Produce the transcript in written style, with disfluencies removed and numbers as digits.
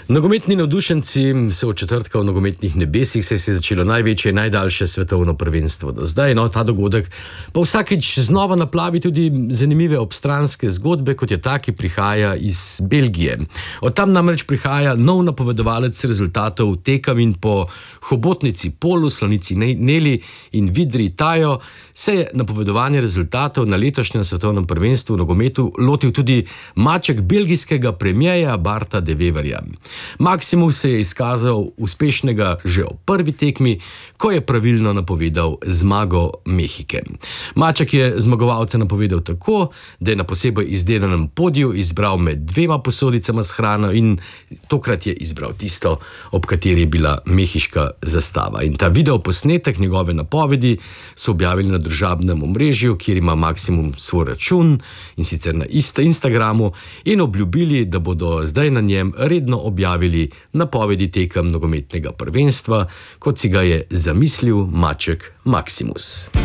Nogometni navdušenci so v četrtka v nogometnih nebesih, saj se je začelo največje in najdaljše svetovno prvenstvo do zdaj. Ta dogodek pa vsakič znova naplavi tudi zanimive obstranske zgodbe, kot je ta, ki prihaja iz Belgije. Od tam namreč prihaja nov napovedovalec rezultatov tekem in po hobotnici Polu, slonici Neli in Vidri Tajo se je napovedovanje rezultatov na letošnjem svetovnem prvenstvu v nogometu lotil tudi maček belgijskega premierja Barta de Weverja. Maximus se je izkazal uspešnega že ob prvi tekmi, ko je pravilno napovedal zmago Mehike. Maček je zmagovalce napovedal tako, da je na posebej izdelanem podiju izbral med dvema posodicama s hrano in tokrat je izbral tisto, ob kateri je bila mehiška zastava. In ta videoposnetek njegove napovedi so objavili na družabnem omrežju, kjer ima Maximum svoj račun, in sicer na Instagramu, in obljubili, da bodo zdaj na njem redno objavili napovedi tekem nogometnega prvenstva, kot si ga je zamislil maček Maximus.